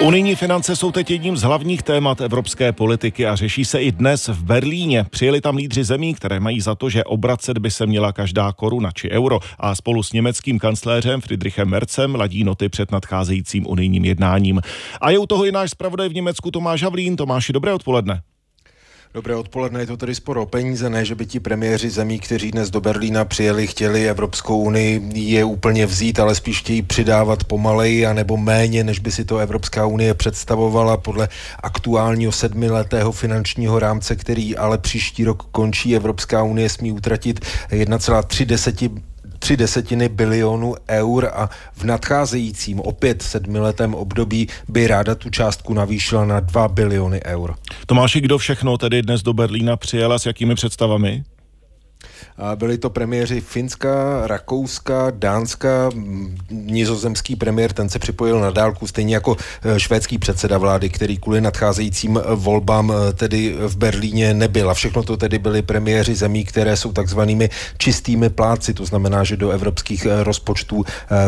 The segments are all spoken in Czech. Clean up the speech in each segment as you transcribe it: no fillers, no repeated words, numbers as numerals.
Unijní finance jsou teď jedním z hlavních témat evropské politiky a řeší se i dnes v Berlíně. Přijeli tam lídři zemí, které mají za to, že obracet by se měla každá koruna či euro, a spolu s německým kancléřem Friedrichem Merzem ladí noty před nadcházejícím unijním jednáním. A je u toho i náš zpravodaj v Německu Tomáš Havlín. Tomáši, dobré odpoledne. Dobré odpoledne, je to tedy spor o peníze, ne, že by ti premiéři zemí, kteří dnes do Berlína přijeli, chtěli Evropskou unii je úplně vzít, ale spíš chtějí přidávat pomaleji anebo méně, než by si to Evropská unie představovala podle aktuálního 7letého finančního rámce, který ale příští rok končí. Evropská unie smí utratit 1,3 bilionu eur a v nadcházejícím opět 7letém období by ráda tu částku navýšila na 2 biliony eur. Tomáši, kdo všechno tedy dnes do Berlína přijel a s jakými představami? Byli to premiéři Finska, Rakouska, Dánska, nizozemský premiér, ten se připojil na dálku, stejně jako švédský předseda vlády, který kvůli nadcházejícím volbám tedy v Berlíně nebyl. A všechno to tedy byli premiéři zemí, které jsou takzvanými čistými plátci, to znamená, že do evropských rozpočtů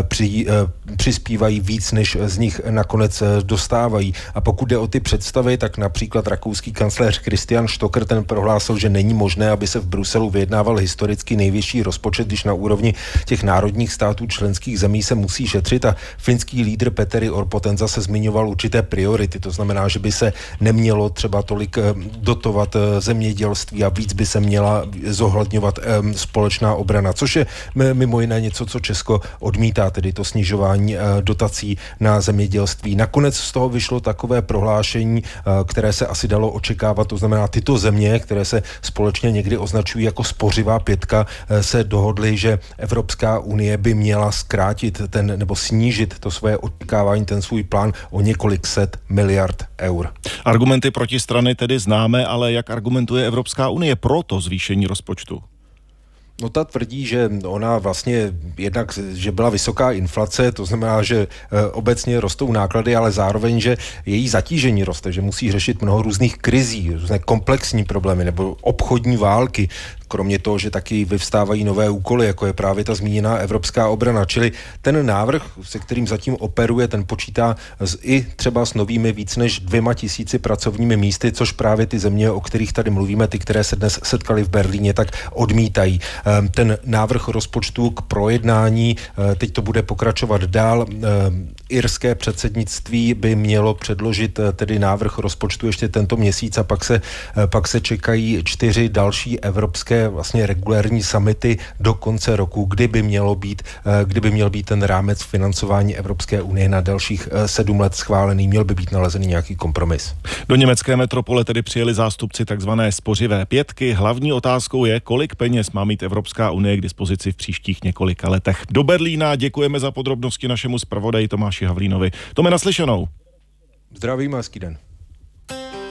přispívají víc, než z nich nakonec dostávají. A pokud jde o ty představy, tak například rakouský kancléř Christian Stocker, ten prohlásil, že není možné, aby se v Bruselu vyjednával historicky nejvyšší rozpočet, když na úrovni těch národních států členských zemí se musí šetřit, a finský lídr Petteri Orpo ten zase zmiňoval určité priority, to znamená, že by se nemělo třeba tolik dotovat zemědělství a víc by se měla zohledňovat společná obrana, což je mimo jiné něco, co Česko odmítá, tedy to snižování dotací na zemědělství. Nakonec z toho vyšlo takové prohlášení, které se asi dalo očekávat, to znamená tyto země, které se společně někdy označují jako spořivá pětka, se dohodly, že Evropská unie by měla zkrátit nebo snížit to svoje očekávání, ten svůj plán o několik set miliard eur. Argumenty protistrany tedy známe, ale jak argumentuje Evropská unie pro to zvýšení rozpočtu? No ta tvrdí, že ona vlastně jednak, že byla vysoká inflace, to znamená, že obecně rostou náklady, ale zároveň, že její zatížení roste, že musí řešit mnoho různých krizí, různé komplexní problémy nebo obchodní války. Kromě toho, že taky vyvstávají nové úkoly, jako je právě ta zmíněná evropská obrana. Čili ten návrh, se kterým zatím operuje, ten počítá i třeba s novými víc než 2000 pracovními místy, což právě ty země, o kterých tady mluvíme, ty, které se dnes setkali v Berlíně, tak odmítají. Ten návrh rozpočtu k projednání, teď to bude pokračovat dál. Irské předsednictví by mělo předložit tedy návrh rozpočtu ještě tento měsíc a pak se čekají 4 další evropské vlastně regulérní summity do konce roku, kdyby měl být ten rámec financování Evropské unie na dalších 7 let schválený, měl by být nalezený nějaký kompromis. Do německé metropole tedy přijeli zástupci takzvané spořivé pětky. Hlavní otázkou je, kolik peněz má mít Evropská unie k dispozici v příštích několika letech. Do Berlína děkujeme za podrobnosti našemu zpravodaji Tomáši Havlínovi. Tome, naslyšenou. Zdravím a hezký den.